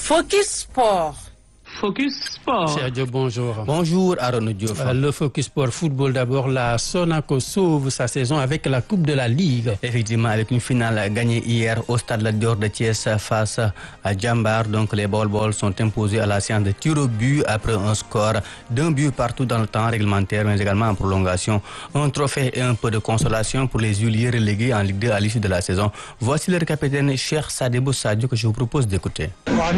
Focus Sport. Focus Sport. Cher Diop, bonjour. Bonjour Aaron Diouf. Le Focus Sport football d'abord, la Sonacos sauve sa saison avec la Coupe de la Ligue. Effectivement, avec une finale gagnée hier au stade Lat Dior de Thiès face à Jambar. Donc les Bol sont imposés à la séance de tir au but après un score d'un but partout dans le temps réglementaire, mais également en prolongation. Un trophée et un peu de consolation pour les huiliers relégués en Ligue 2 à l'issue de la saison. Voici le capitaine Cheikh Sadibou Sadio que je vous propose d'écouter.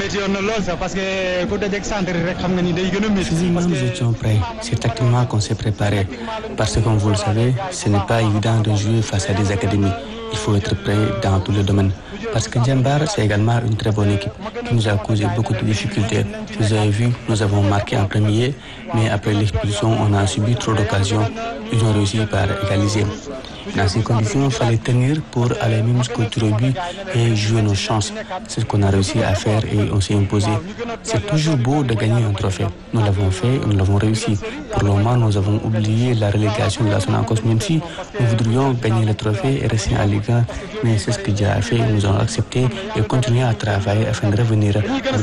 Physiquement, nous étions prêts. C'est tactiquement qu'on s'est préparé. Parce que, comme vous le savez, ce n'est pas évident de jouer face à des académies. Il faut être prêt dans tous les domaines. Parce que Jambar, c'est également une très bonne équipe qui nous a causé beaucoup de difficultés. Vous avez vu, nous avons marqué en premier, mais après l'expulsion, on a subi trop d'occasions. Ils ont réussi par égaliser. Dans ces conditions, il fallait tenir pour aller même jusqu'au tir au but et jouer nos chances. C'est ce qu'on a réussi à faire et on s'est imposé. C'est toujours beau de gagner un trophée. Nous l'avons fait et nous l'avons réussi. Pour le moment, nous avons oublié la relégation de la Sonacos, même si nous voudrions gagner le trophée et rester en Ligue 1. Mais c'est ce que Dieu a fait. Nous avons accepté et continué à travailler afin de revenir.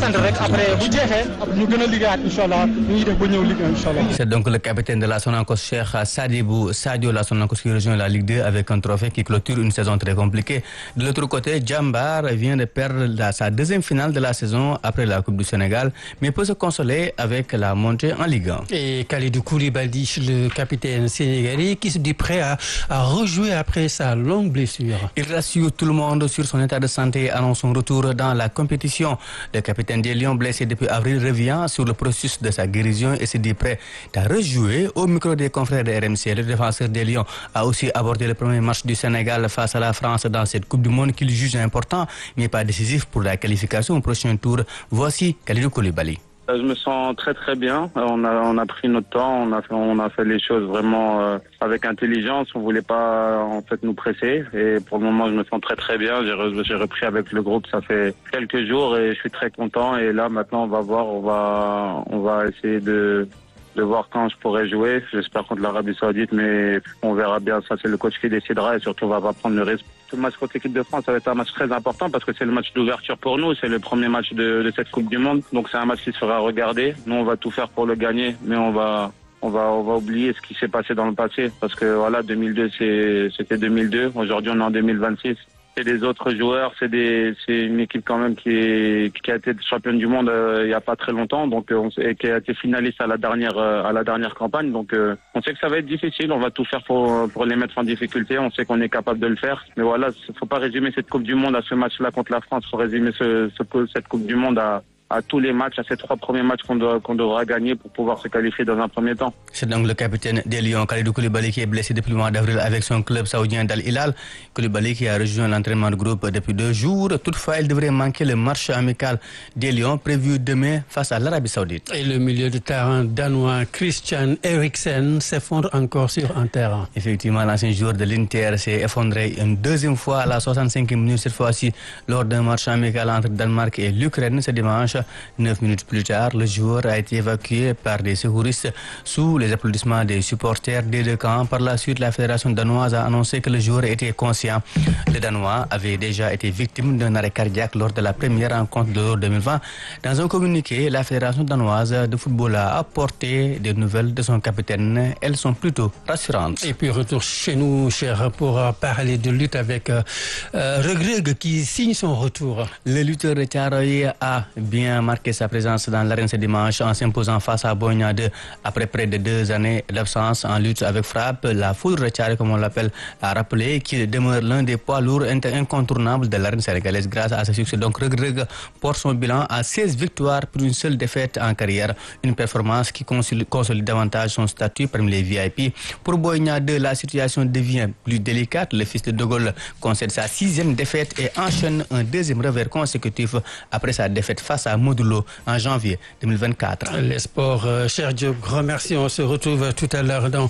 C'est donc le capitaine de la Sonacos, Cheikh Sadibou Sadio, la Sonacos qui rejoint la Ligue 2 avec un trophée qui clôture une saison très compliquée. De l'autre côté, Jambar vient de perdre sa deuxième finale de la saison après la Coupe du Sénégal, mais peut se consoler avec la montée en Ligue 1. Et Kalidou Koulibaly, le capitaine sénégalais, qui se dit prêt à rejouer après sa longue blessure. Il rassure tout le monde sur son état de santé et annonce son retour dans la compétition. Le capitaine des Lions, blessé depuis avril, revient sur le processus de sa guérison et se dit prêt à rejouer. Au micro des confrères de RMC, le défenseur des Lions a aussi abordé le premier match du Sénégal face à la France dans cette Coupe du Monde qu'il juge important, mais pas décisif pour la qualification au prochain tour. Voici Kalidou Koulibaly. Je me sens très très bien. On a pris notre temps, on a fait les choses vraiment avec intelligence. On voulait pas en fait nous presser et pour le moment je me sens très très bien. J'ai repris avec le groupe, ça fait quelques jours et je suis très content. Et là maintenant on va voir, on va essayer de voir quand je pourrai jouer. J'espère contre l'Arabie Saoudite, mais on verra bien. Ça, c'est le coach qui décidera et surtout, on va pas prendre le risque. Ce match contre l'équipe de France, ça va être un match très important parce que c'est le match d'ouverture pour nous. C'est le premier match de cette Coupe du Monde. Donc, c'est un match qui sera regardé. Nous, on va tout faire pour le gagner, mais on va oublier ce qui s'est passé dans le passé parce que voilà, 2002, c'était 2002. Aujourd'hui, on est en 2026. C'est des autres joueurs, c'est une équipe quand même qui a été championne du monde il y a pas très longtemps, donc et qui a été finaliste à la dernière campagne. Donc on sait que ça va être difficile, on va tout faire pour les mettre en difficulté. On sait qu'on est capable de le faire, mais voilà, faut pas résumer cette Coupe du Monde à ce match-là contre la France. Faut résumer cette Coupe du Monde à tous les matchs, à ces 3 premiers matchs qu'on devra gagner pour pouvoir se qualifier dans un premier temps. C'est donc le capitaine des Lions, Kalidou Koulibaly, qui est blessé depuis le mois d'avril avec son club saoudien d'Al Hilal. Koulibaly qui a rejoint l'entraînement de groupe depuis 2 jours. Toutefois, il devrait manquer le match amical des Lions prévu demain face à l'Arabie Saoudite. Et le milieu de terrain danois Christian Eriksen s'effondre encore sur un terrain. Effectivement, l'ancien joueur de l'Inter s'est effondré une deuxième fois à la 65e minute, cette fois-ci lors d'un match amical entre Danemark et l'Ukraine ce dimanche. 9 minutes plus tard, le joueur a été évacué par des secouristes sous les applaudissements des supporters des 2 camps. Par la suite, la fédération danoise a annoncé que le joueur était conscient. Le Danois avait déjà été victime d'un arrêt cardiaque lors de la première rencontre de l'Euro 2020. Dans un communiqué, la fédération danoise de football a apporté des nouvelles de son capitaine. Elles sont plutôt rassurantes. Et puis retour chez nous, cher, pour parler de lutte avec Reug qui signe son retour. Le lutteur de Thiaroye a bien marqué sa présence dans l'arène ce dimanche en s'imposant face à Boy Niang 2 après près de 2 années d'absence en lutte avec frappe. La foudre Thiaroye, comme on l'appelle, a rappelé qu'il demeure l'un des poids lourds incontournables de l'arène sénégalaise grâce à ce succès. Donc Reug porte son bilan à 16 victoires pour une seule défaite en carrière. Une performance qui consolide davantage son statut parmi les VIP. Pour Boy Niang 2, la situation devient plus délicate. Le fils de Gaulle concède sa 6e défaite et enchaîne un 2e revers consécutif après sa défaite face à Modulo en janvier 2024. Les sports, cher Diop, grand merci. On se retrouve tout à l'heure dans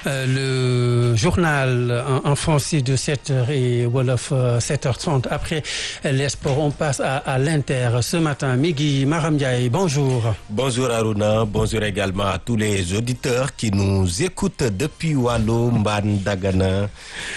le journal en français de 7h et Wolof 7h30. Après les sports, on passe à l'Inter ce matin. Migui Maram Ndiaye, bonjour. Bonjour Aruna, bonjour également à tous les auditeurs qui nous écoutent depuis Waalo, Mbane, Dagana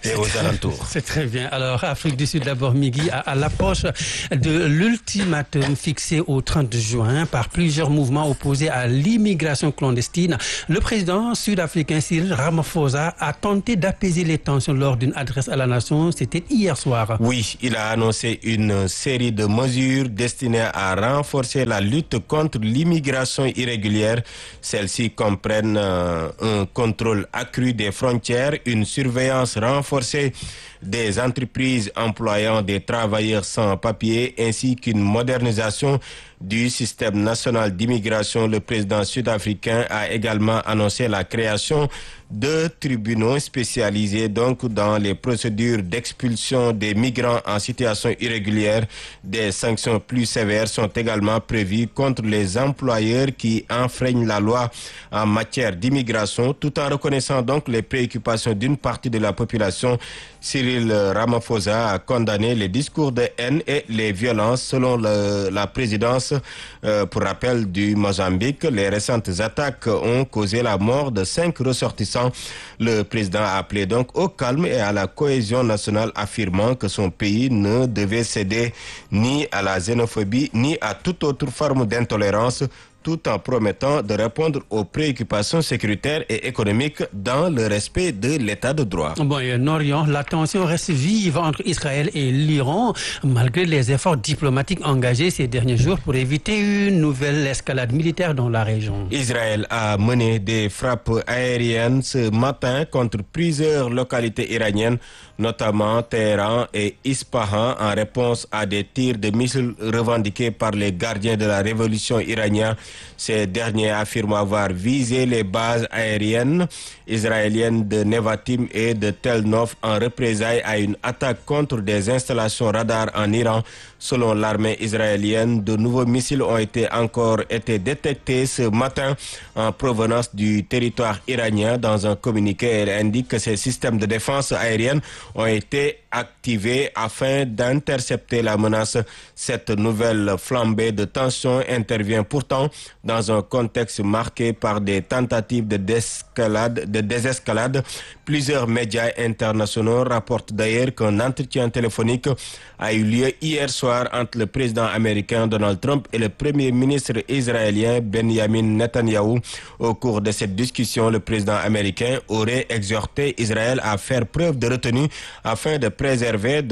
et aux alentours. C'est très bien. Alors, Afrique du Sud d'abord, Migui, à l'approche de l'ultimatum fixé au 30 juin par plusieurs mouvements opposés à l'immigration clandestine, le président sud-africain Cyril Ramaphosa a tenté d'apaiser les tensions lors d'une adresse à la nation. C'était hier soir. Oui, il a annoncé une série de mesures destinées à renforcer la lutte contre l'immigration irrégulière. Celles-ci comprennent un contrôle accru des frontières, une surveillance renforcée des entreprises employant des travailleurs sans papier ainsi qu'une modernisation du système national d'immigration. Le président sud-africain a également annoncé la création de tribunaux spécialisés donc dans les procédures d'expulsion des migrants en situation irrégulière. Des sanctions plus sévères sont également prévues contre les employeurs qui enfreignent la loi en matière d'immigration, tout en reconnaissant donc les préoccupations d'une partie de la population. Cyril Ramaphosa a condamné les discours de haine et les violences selon la présidence. Pour rappel du Mozambique, les récentes attaques ont causé la mort de 5 ressortissants. Le président a appelé donc au calme et à la cohésion nationale, affirmant que son pays ne devait céder ni à la xénophobie ni à toute autre forme d'intolérance, tout en promettant de répondre aux préoccupations sécuritaires et économiques dans le respect de l'état de droit. Bon, et en Orient, la tension reste vive entre Israël et l'Iran, malgré les efforts diplomatiques engagés ces derniers jours pour éviter une nouvelle escalade militaire dans la région. Israël a mené des frappes aériennes ce matin contre plusieurs localités iraniennes, notamment Téhéran et Ispahan, en réponse à des tirs de missiles revendiqués par les gardiens de la révolution iranienne. Ces derniers affirment avoir visé les bases aériennes israéliennes de Nevatim et de Tel Nof en représailles à une attaque contre des installations radars en Iran. Selon l'armée israélienne, de nouveaux missiles ont encore été détectés ce matin en provenance du territoire iranien. Dans un communiqué, elle indique que ces systèmes de défense aérienne ont été activés afin d'intercepter la menace. Cette nouvelle flambée de tension intervient pourtant dans un contexte marqué par des tentatives de désescalade. Plusieurs médias internationaux rapportent d'ailleurs qu'un entretien téléphonique a eu lieu hier soir entre le président américain Donald Trump et le premier ministre israélien Benjamin Netanyahou. Au cours de cette discussion, le président américain aurait exhorté Israël à faire preuve de retenue afin de préserver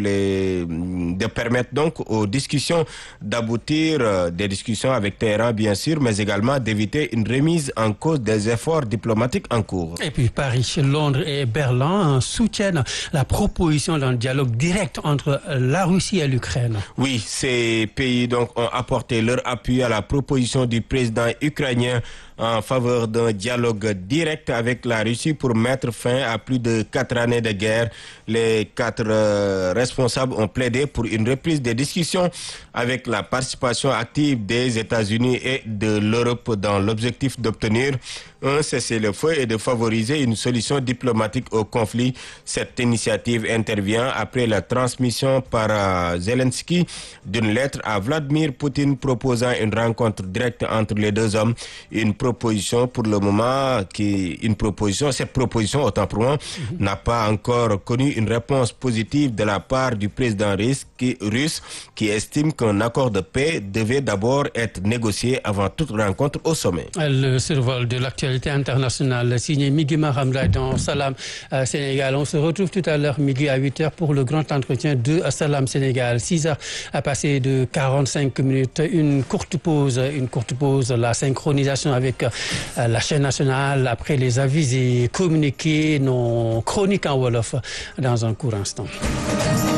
de permettre donc aux discussions d'aboutir, des discussions avec Téhéran bien sûr, mais également d'éviter une remise en cause des efforts diplomatiques en cours. Et puis Paris, Londres et Berlin soutiennent la proposition d'un dialogue direct entre la Russie et l'Ukraine. Oui, ces pays donc ont apporté leur appui à la proposition du président ukrainien en faveur d'un dialogue direct avec la Russie pour mettre fin à plus de 4 années de guerre. Les 4 responsables ont plaidé pour une reprise des discussions avec la participation active des États-Unis et de l'Europe dans l'objectif d'obtenir un cessez-le-feu et de favoriser une solution diplomatique au conflit. Cette initiative intervient après la transmission par Zelensky d'une lettre à Vladimir Poutine proposant une rencontre directe entre les deux hommes. Une proposition pour le moment cette proposition, autant pour moi, n'a pas encore connu une réponse positive de la part du président russe qui estime qu'un accord de paix devait d'abord être négocié avant toute rencontre au sommet. Le survol de l'actualité internationale signé Migui Maram dans Salam Sénégal. On se retrouve tout à l'heure Migui à 8h pour le grand entretien de Salam Sénégal. 6h à passer de 45 minutes. Une courte pause, la synchronisation avec la chaîne nationale après les avis et communiqués, nos chroniques en Wolof dans un court instant.